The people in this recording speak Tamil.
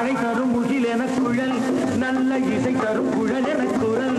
மழை தரும் முகில் என குழல் நல்ல இசை தரும் குழல் என குரல்